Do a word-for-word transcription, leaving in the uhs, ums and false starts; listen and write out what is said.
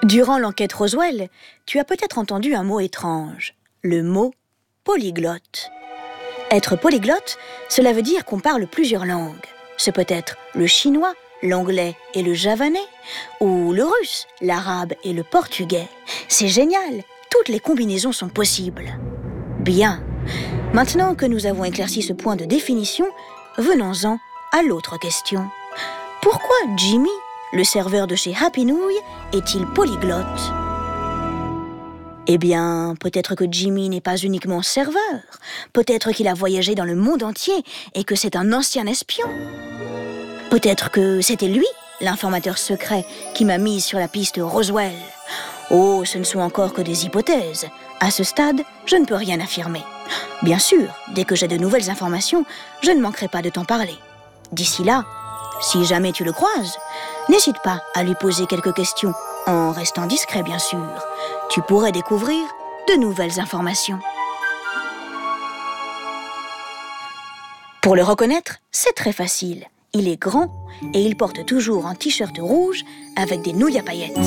Durant l'enquête Roswell, tu as peut-être entendu un mot étrange, le mot polyglotte. Être polyglotte, cela veut dire qu'on parle plusieurs langues. Ce peut être le chinois, l'anglais et le javanais, ou le russe, l'arabe et le portugais. C'est génial, toutes les combinaisons sont possibles. Bien, maintenant que nous avons éclairci ce point de définition, venons-en à l'autre question. Pourquoi Jimmy, le serveur de chez Happy Nouille, est-il polyglotte ? Eh bien, peut-être que Jimmy n'est pas uniquement serveur. Peut-être qu'il a voyagé dans le monde entier et que c'est un ancien espion. Peut-être que c'était lui, l'informateur secret, qui m'a mise sur la piste Roswell. Oh, ce ne sont encore que des hypothèses. À ce stade, je ne peux rien affirmer. Bien sûr, dès que j'ai de nouvelles informations, je ne manquerai pas de t'en parler. D'ici là, si jamais tu le croises, n'hésite pas à lui poser quelques questions, en restant discret bien sûr. Tu pourrais découvrir de nouvelles informations. Pour le reconnaître, c'est très facile. Il est grand et il porte toujours un t-shirt rouge avec des nouilles à paillettes.